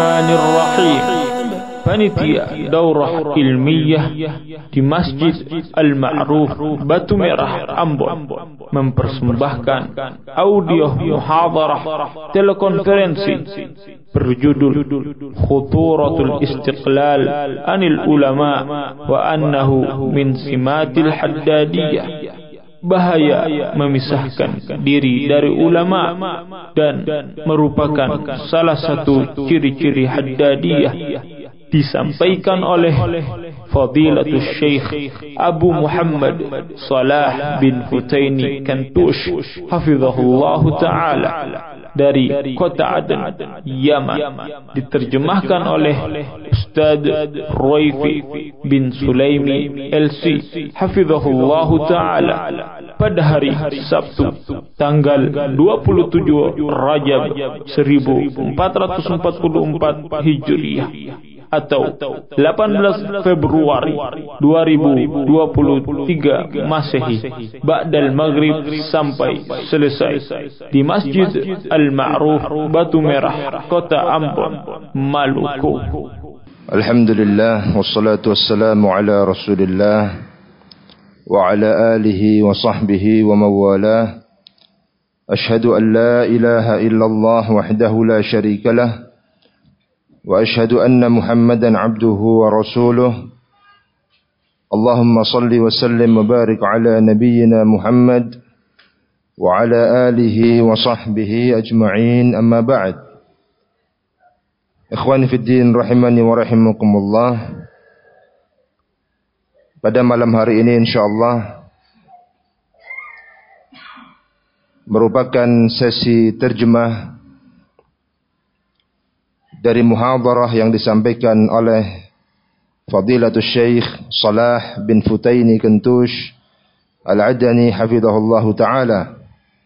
Bismillahirrahmanirrahim. Panitia Daurah Ilmiyah di Masjid Al-Ma'ruf Batu Merah Ambon mempersembahkan audio muhadharah telekonferensi berjudul Khuturatul Istiqlal Anil Ulama wa Annahu Min Simatil Haddadiyah. Bahaya memisahkan diri dari ulama dan merupakan salah satu ciri-ciri Haddadiyah, disampaikan oleh Fadilatul Syekh Abu Muhammad Salah bin Futaini Kantush hafizahullahu ta'ala dari kota Aden, Yaman, diterjemahkan oleh Ustaz Ruaifi bin Sulaimi LC hafizahullahu ta'ala pada hari Sabtu tanggal 27 Rajab 1444 Hijriah atau 18 Februari 2023 Masehi, ba'dal maghrib sampai selesai di Masjid Al-Ma'ruf Batu Merah, Kota Ambon, Maluku. Alhamdulillah, wassalatu wassalamu ala Rasulillah wa ala alihi wa sahbihi wa mawalah. Ashhadu an la ilaha illallah wahdahu la syarika lah wa ashhadu anna Muhammadan abduhu wa rasuluh. Allahumma salli wa sallim wa barik ala nabiyyina Muhammad wa ala alihi wa sahbihi ajma'in, amma ba'd. Ikhwani fid din rahimani wa rahimakumullah. Pada malam hari ini insyaallah merupakan sesi terjemah dari muhadharah yang disampaikan oleh Fadilatul Syekh Salah bin Futaini Kantush Al-Adani hafizahullahu ta'ala